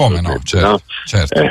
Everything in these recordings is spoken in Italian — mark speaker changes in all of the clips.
Speaker 1: Come no, certo,
Speaker 2: no?
Speaker 1: Certo.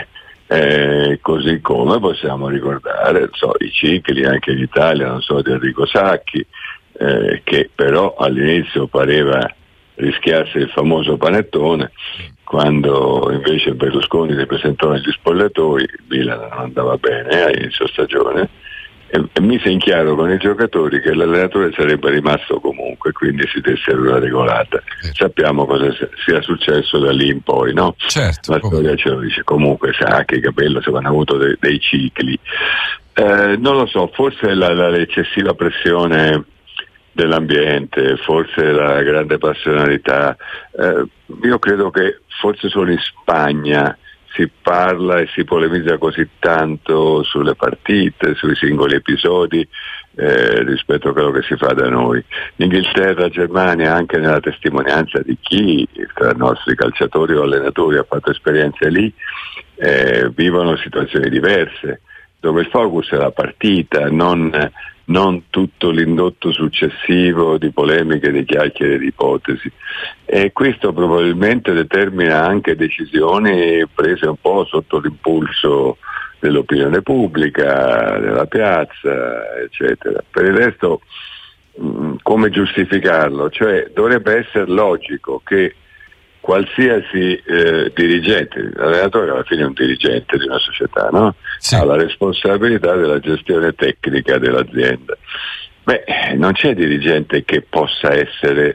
Speaker 2: Così come possiamo ricordare i cicli anche in Italia, di Enrico Sacchi, che però all'inizio pareva rischiasse il famoso panettone, quando invece Berlusconi si presentò negli spogliatoi, il Milan non andava bene all'inizio stagione, e mise in chiaro con i giocatori che l'allenatore sarebbe rimasto comunque, quindi si dessero una regolata. Sappiamo cosa sia successo da lì in poi, no?
Speaker 1: Certo,
Speaker 2: la storia ce lo dice. Comunque Sacchi, Capello, se hanno avuto dei cicli. Non lo so, forse l'eccessiva pressione dell'ambiente, forse la grande passionalità. Io credo che forse solo in Spagna si parla e si polemizza così tanto sulle partite, sui singoli episodi, rispetto a quello che si fa da noi. L'Inghilterra, Germania, anche nella testimonianza di chi tra i nostri calciatori o allenatori ha fatto esperienze lì, vivono situazioni diverse, dove il focus è la partita, non tutto l'indotto successivo di polemiche, di chiacchiere, di ipotesi. E questo probabilmente determina anche decisioni prese un po' sotto l'impulso dell'opinione pubblica, della piazza, eccetera. Per il resto, come giustificarlo? Cioè, dovrebbe essere logico che qualsiasi dirigente, l'allenatore alla fine è un dirigente di una società, no?
Speaker 1: Sì.
Speaker 2: Ha la responsabilità della gestione tecnica dell'azienda. Non c'è dirigente che possa essere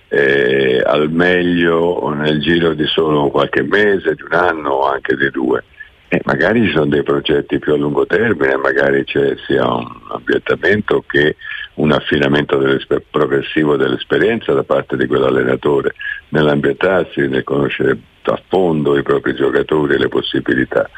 Speaker 2: al meglio nel giro di solo qualche mese, di un anno o anche di 2. Magari ci sono dei progetti più a lungo termine, magari sia un ambientamento che un affinamento progressivo dell'esperienza da parte di quell'allenatore nell'ambientarsi, nel conoscere a fondo i propri giocatori e le possibilità.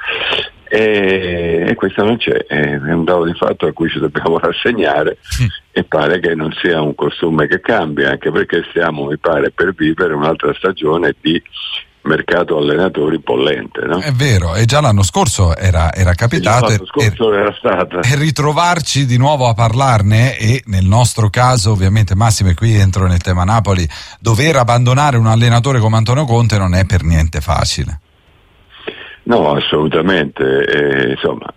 Speaker 2: E questo non c'è, è un dato di fatto a cui ci dobbiamo rassegnare, e pare che non sia un costume che cambia, anche perché stiamo, mi pare, per vivere un'altra stagione di mercato allenatori bollente, no?
Speaker 1: È vero, e già l'anno scorso era capitato,
Speaker 2: l'anno scorso era stato.
Speaker 1: E ritrovarci di nuovo a parlarne, e nel nostro caso ovviamente, Massimo, e qui entro nel tema Napoli, dover abbandonare un allenatore come Antonio Conte non è per niente facile.
Speaker 2: No, assolutamente,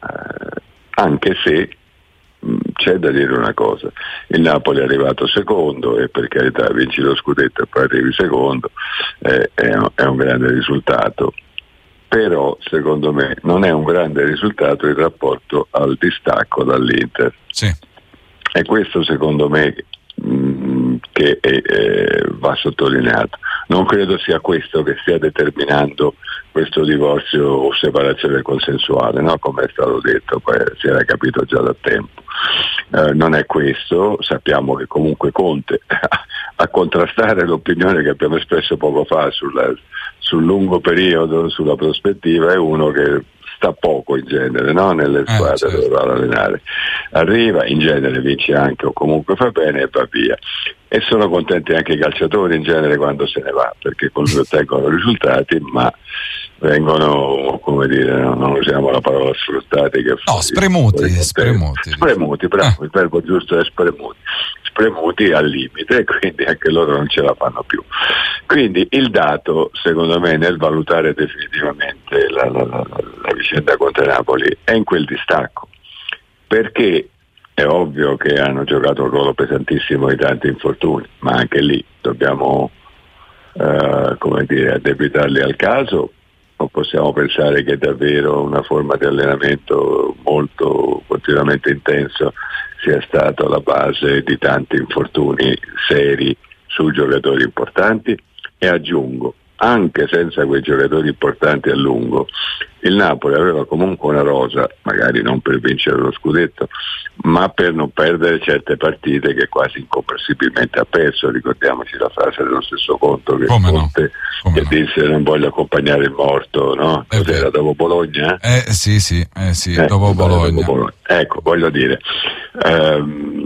Speaker 2: anche se c'è da dire una cosa: il Napoli è arrivato secondo, e per carità, vinci lo scudetto e poi arrivi secondo, è un grande risultato, però secondo me non è un grande risultato in rapporto al distacco dall'Inter.
Speaker 1: Sì.
Speaker 2: E questo secondo me che va sottolineato. Non credo sia questo che stia determinando questo divorzio o separazione consensuale, no? Come è stato detto, poi si era capito già da tempo. Non è questo. Sappiamo che comunque Conte, a contrastare l'opinione che abbiamo espresso poco fa sul lungo periodo, sulla prospettiva, è uno che sta poco in genere, no? Nelle squadre, certo, dove va ad allenare. Arriva, in genere vince anche, o comunque fa bene e va via. E sono contenti anche i calciatori in genere quando se ne va, perché con lui ottengono risultati, ma vengono, come dire, non usiamo la parola sfruttati, che spremuti, bravo, il verbo giusto è spremuti al limite, quindi anche loro non ce la fanno più. Quindi il dato, secondo me, nel valutare definitivamente la vicenda Conte Napoli è in quel distacco, perché è ovvio che hanno giocato un ruolo pesantissimo di tanti infortuni, ma anche lì dobbiamo addebitarli al caso, o possiamo pensare che davvero una forma di allenamento molto continuamente intenso sia stato la base di tanti infortuni seri su giocatori importanti? E aggiungo, anche senza quei giocatori importanti a lungo, il Napoli aveva comunque una rosa, magari non per vincere lo scudetto, ma per non perdere certe partite che quasi incomprensibilmente ha perso. Ricordiamoci la frase dello stesso Conte che disse: non voglio accompagnare il morto, no? Cos'era, dopo Bologna?
Speaker 1: Sì, dopo Bologna.
Speaker 2: Ecco, voglio dire,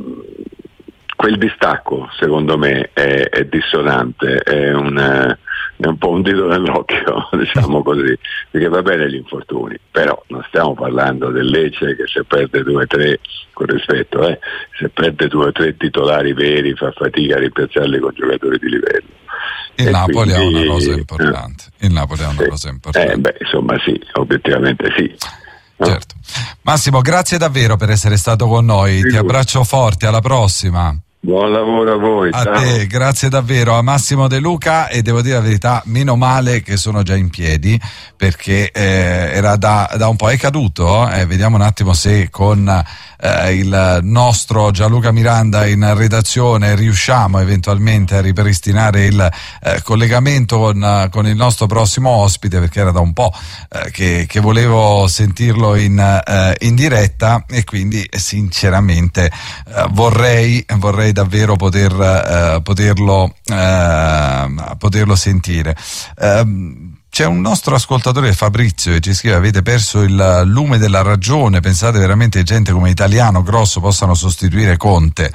Speaker 2: quel distacco secondo me è dissonante, è è un po' un dito nell'occhio, diciamo così, perché va bene gli infortuni, però non stiamo parlando del Lecce che se perde 2-3, con rispetto, se perde 2 o 3 titolari veri fa fatica a rimpiazzarli con giocatori di livello.
Speaker 1: Il Napoli ha una rosa importante. Il Napoli ha una rosa importante.
Speaker 2: Insomma sì, obiettivamente sì. No?
Speaker 1: Certo. Massimo, grazie davvero per essere stato con noi, ti abbraccio forte, alla prossima.
Speaker 2: Buon lavoro a voi.
Speaker 1: A te, grazie davvero a Massimo De Luca, e devo dire la verità, meno male che sono già in piedi, perché era da un po', è caduto, vediamo un attimo se con il nostro Gianluca Miranda in redazione riusciamo eventualmente a ripristinare il collegamento con il nostro prossimo ospite, perché era da un po' che volevo sentirlo in diretta, e quindi sinceramente vorrei davvero poterlo sentire. C'è un nostro ascoltatore, Fabrizio, che ci scrive: avete perso il lume della ragione, pensate veramente che gente come Italiano, Grosso possano sostituire Conte?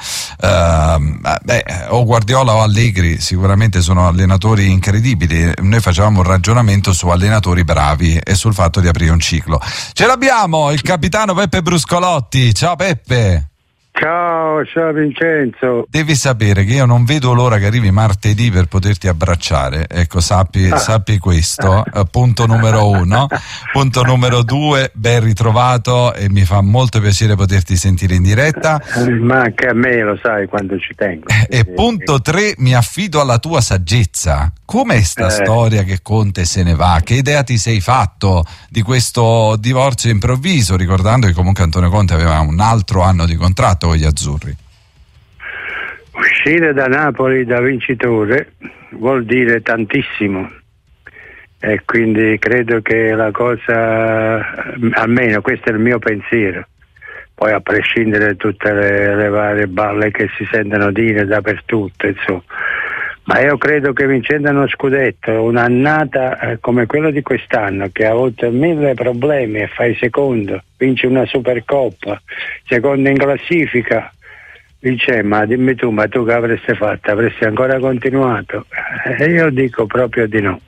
Speaker 1: O Guardiola o Allegri sicuramente sono allenatori incredibili, noi facevamo un ragionamento su allenatori bravi e sul fatto di aprire un ciclo. Ce l'abbiamo, il capitano Peppe Bruscolotti. Ciao Peppe.
Speaker 3: Ciao Vincenzo.
Speaker 1: Devi sapere che io non vedo l'ora che arrivi martedì per poterti abbracciare, ecco, sappi questo, punto numero 1. Punto numero 2, ben ritrovato, e mi fa molto piacere poterti sentire in diretta.
Speaker 3: Ma anche a me, lo sai quanto ci tengo.
Speaker 1: E punto 3, mi affido alla tua saggezza. Com'è sta storia che Conte se ne va? Che idea ti sei fatto di questo divorzio improvviso, ricordando che comunque Antonio Conte aveva un altro anno di contratto con gli azzurri?
Speaker 3: Uscire da Napoli da vincitore vuol dire tantissimo, e quindi credo che la cosa, almeno questo è il mio pensiero, poi a prescindere da tutte le varie balle che si sentono dire dappertutto, insomma. Ma io credo che vincendo uno scudetto, un'annata come quella di quest'anno, che ha avuto 1000 problemi e fai secondo, vinci una Supercoppa, secondo in classifica, dice: ma dimmi tu, ma tu che avresti fatto? Avresti ancora continuato? E io dico proprio di no,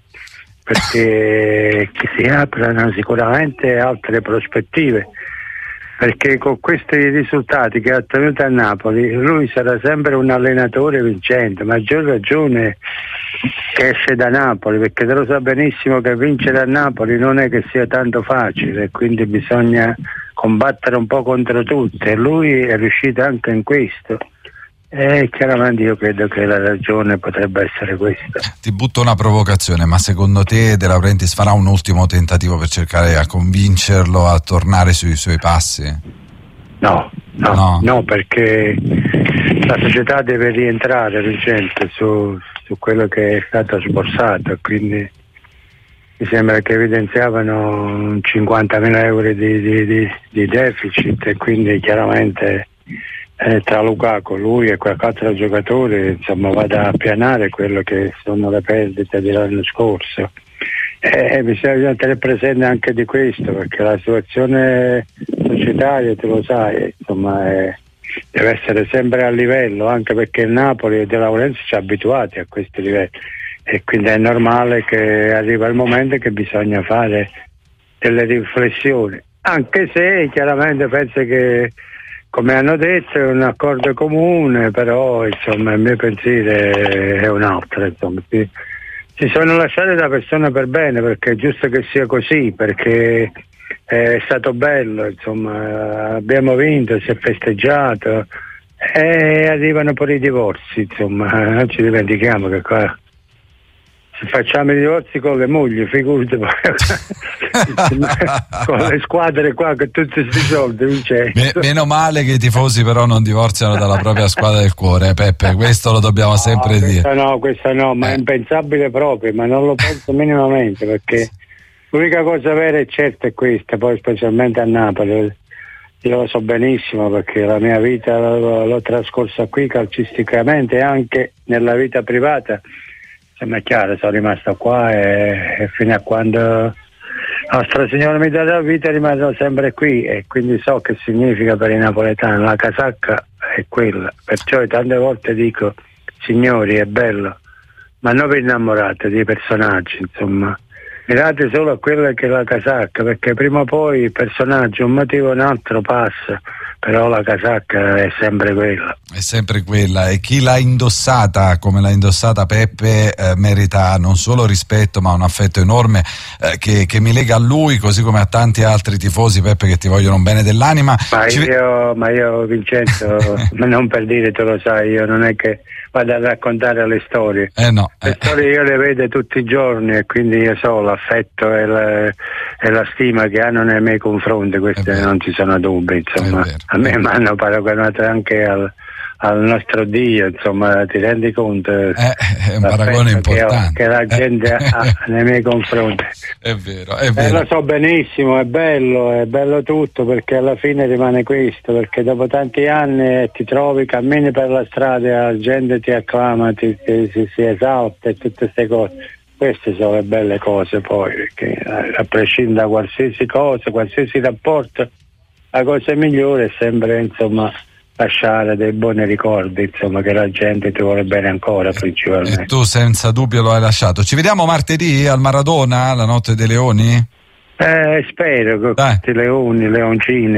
Speaker 3: perché si aprono sicuramente altre prospettive, perché con questi risultati che ha ottenuto a Napoli lui sarà sempre un allenatore vincente, maggior ragione che esce da Napoli, perché te lo sa benissimo che vincere a Napoli non è che sia tanto facile, quindi bisogna combattere un po' contro tutti, e lui è riuscito anche in questo. E chiaramente io credo che la ragione potrebbe essere questa.
Speaker 1: Ti butto una provocazione, ma secondo te De Laurentiis farà un ultimo tentativo per cercare a convincerlo a tornare sui suoi passi?
Speaker 3: No, perché la società deve rientrare, Vincenzo, su quello che è stato sborsato, quindi mi sembra che evidenziavano 50.000 euro di deficit, e quindi chiaramente tra Lukaku, lui e qualche altro giocatore, insomma, vada a pianare quello che sono le perdite dell'anno scorso. Bisogna tenere presente anche di questo, perché la situazione societaria, tu lo sai, insomma, deve essere sempre a livello, anche perché il Napoli e De Laurentiis ci ha abituati a questi livelli, e quindi è normale che arriva il momento che bisogna fare delle riflessioni, anche se chiaramente penso che, come hanno detto, è un accordo comune, però insomma il mio pensiero è un altro, insomma. Si sono lasciate da persone per bene, perché è giusto che sia così, perché è stato bello, insomma, abbiamo vinto, si è festeggiato, e arrivano pure i divorzi, insomma, non ci dimentichiamo che qua se facciamo i divorzi con le mogli, figurati con le squadre qua, con tutti questi soldi, Vincenzo.
Speaker 1: Meno male che i tifosi però non divorziano dalla propria squadra del cuore, Peppe, questo lo dobbiamo sempre dire.
Speaker 3: Questo no, ma è impensabile proprio, ma non lo penso minimamente, perché l'unica cosa vera e certa è questa, poi specialmente a Napoli, io lo so benissimo, perché la mia vita l'ho trascorsa qui calcisticamente e anche nella vita privata. Insomma, è chiaro, sono rimasto qua e fino a quando Nostra Signora mi dà la vita rimarrò sempre qui, e quindi so che significa per i napoletani, la casacca è quella, perciò tante volte dico: signori, è bello, ma non vi innamorate dei personaggi, insomma. Mirate solo a quella che è la casacca, perché prima o poi il personaggio, un motivo o un altro passa, però la casacca è sempre quella.
Speaker 1: È sempre quella, e chi l'ha indossata come l'ha indossata Peppe merita non solo rispetto ma un affetto enorme che mi lega a lui, così come a tanti altri tifosi, Peppe, che ti vogliono un bene dell'anima.
Speaker 3: Ma io Vincenzo, non per dire, tu lo sai, io non è che vado a raccontare le storie.
Speaker 1: No.
Speaker 3: Le storie io le vedo tutti i giorni e quindi io so l'affetto e la stima che hanno nei miei confronti, queste non ci sono dubbi, insomma. A me mi hanno paragonato anche al nostro Dio, insomma, ti rendi conto?
Speaker 1: È un paragone importante
Speaker 3: che la gente ha nei miei confronti.
Speaker 1: È vero.
Speaker 3: Lo so benissimo, è bello tutto, perché alla fine rimane questo, perché dopo tanti anni ti trovi, cammini per la strada, la gente ti acclama, si esalta e tutte queste cose. Queste sono le belle cose poi, perché a prescindere da qualsiasi cosa, qualsiasi rapporto, la cosa migliore è sempre, insomma, lasciare dei buoni ricordi, insomma, che la gente ti vuole bene ancora, principalmente.
Speaker 1: E tu senza dubbio lo hai lasciato. Ci vediamo martedì al Maradona, la notte dei leoni?
Speaker 3: Spero con questi leoni, leoncini.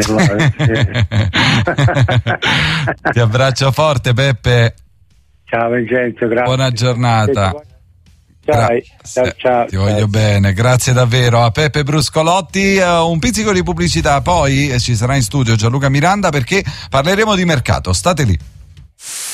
Speaker 1: Ti abbraccio forte, Peppe.
Speaker 3: Ciao Vincenzo, grazie.
Speaker 1: Buona giornata.
Speaker 3: Ciao.
Speaker 1: Ti voglio bene, grazie davvero a Peppe Bruscolotti. Un pizzico di pubblicità, poi ci sarà in studio Gianluca Miranda, perché parleremo di mercato. State lì.